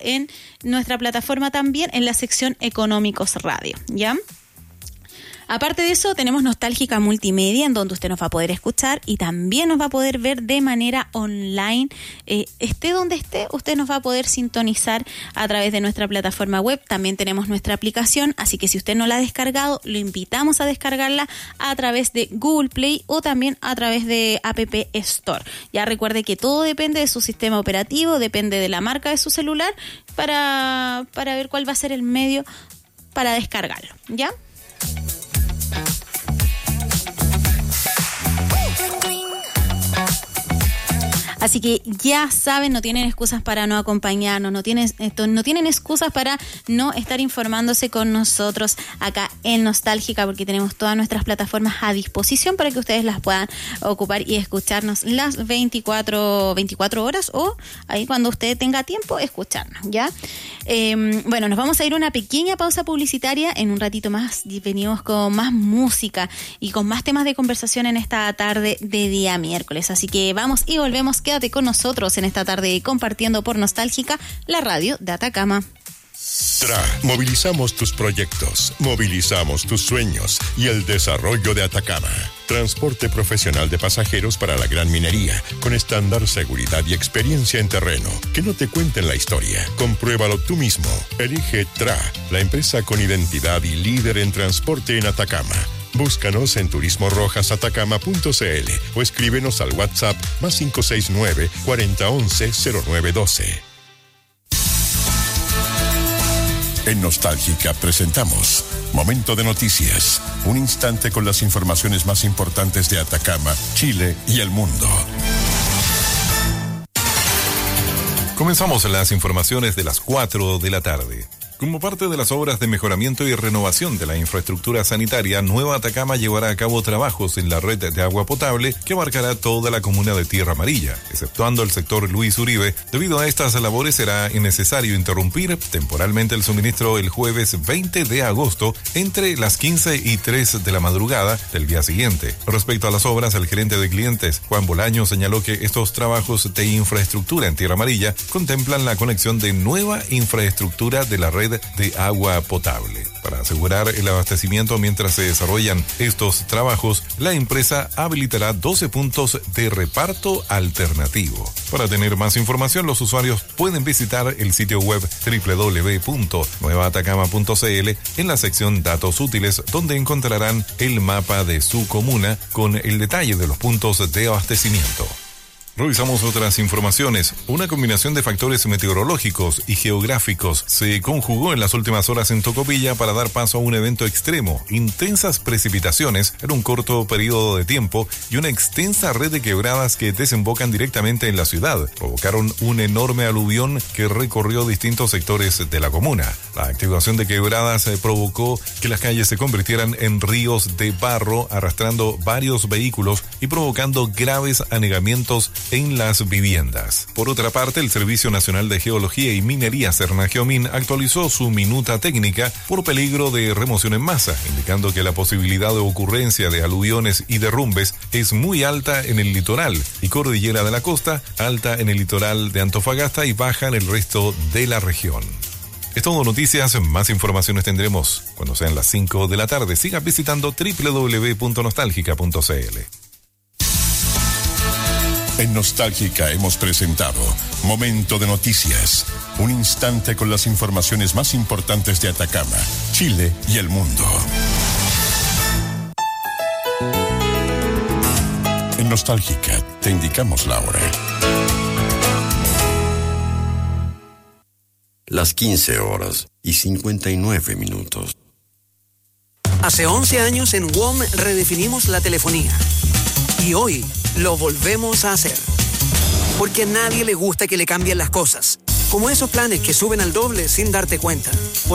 en nuestra plataforma también en la sección Económicos Radio, ¿ya? Aparte de eso, tenemos Nostálgica Multimedia, en donde usted nos va a poder escuchar y también nos va a poder ver de manera online. Esté donde esté, usted nos va a poder sintonizar a través de nuestra plataforma web. También tenemos nuestra aplicación, así que si usted no la ha descargado, lo invitamos a descargarla a través de Google Play o también a través de App Store. Ya recuerde que todo depende de su sistema operativo, depende de la marca de su celular, para ver cuál va a ser el medio para descargarlo, ¿ya? Así que ya saben, no tienen excusas para no acompañarnos, no tienen excusas para no estar informándose con nosotros acá en Nostálgica, porque tenemos todas nuestras plataformas a disposición para que ustedes las puedan ocupar y escucharnos las 24 horas o ahí cuando usted tenga tiempo escucharnos, ¿ya? Bueno, nos vamos a ir a una pequeña pausa publicitaria. En un ratito más venimos con más música y con más temas de conversación en esta tarde de día miércoles. Así que vamos y volvemos. Quédate con nosotros en esta tarde compartiendo por Nostálgica, la radio de Atacama. TRA, movilizamos tus proyectos, movilizamos tus sueños y el desarrollo de Atacama. Transporte profesional de pasajeros para la gran minería, con estándar, seguridad y experiencia en terreno. Que no te cuenten la historia, compruébalo tú mismo. Elige TRA, la empresa con identidad y líder en transporte en Atacama. Búscanos en turismorojasatacama.cl o escríbenos al WhatsApp +569 4011 0912. En Nostálgica presentamos Momento de Noticias, un instante con las informaciones más importantes de Atacama, Chile y el mundo. Comenzamos las informaciones de las 4 de la tarde. Como parte de las obras de mejoramiento y renovación de la infraestructura sanitaria, Nueva Atacama llevará a cabo trabajos en la red de agua potable que abarcará toda la comuna de Tierra Amarilla, exceptuando el sector Luis Uribe. Debido a estas labores será necesario interrumpir temporalmente el suministro el jueves 20 de agosto entre las 15 y 3 de la madrugada del día siguiente. Respecto a las obras, el gerente de clientes, Juan Bolaño, señaló que estos trabajos de infraestructura en Tierra Amarilla contemplan la conexión de nueva infraestructura de la red de agua potable. Para asegurar el abastecimiento mientras se desarrollan estos trabajos, la empresa habilitará 12 puntos de reparto alternativo. Para tener más información, los usuarios pueden visitar el sitio web www.nuevaatacama.cl en la sección Datos útiles, donde encontrarán el mapa de su comuna con el detalle de los puntos de abastecimiento. Revisamos otras informaciones. Una combinación de factores meteorológicos y geográficos se conjugó en las últimas horas en Tocopilla para dar paso a un evento extremo, intensas precipitaciones en un corto periodo de tiempo y una extensa red de quebradas que desembocan directamente en la ciudad. Provocaron un enorme aluvión que recorrió distintos sectores de la comuna. La activación de quebradas provocó que las calles se convirtieran en ríos de barro, arrastrando varios vehículos y provocando graves anegamientos en las viviendas. Por otra parte, el Servicio Nacional de Geología y Minería, Sernageomin, actualizó su minuta técnica por peligro de remoción en masa, indicando que la posibilidad de ocurrencia de aluviones y derrumbes es muy alta en el litoral y cordillera de la costa, alta en el litoral de Antofagasta y baja en el resto de la región. Es todo noticias, más informaciones tendremos cuando sean las 5 de la tarde. Siga visitando www.nostalgica.cl. En Nostálgica hemos presentado Momento de Noticias, un instante con las informaciones más importantes de Atacama, Chile y el mundo. En Nostálgica te indicamos la hora. Las 15:59. Hace 11 años en WOM redefinimos la telefonía. Y hoy lo volvemos a hacer. Porque a nadie le gusta que le cambien las cosas. Como esos planes que suben al doble sin darte cuenta.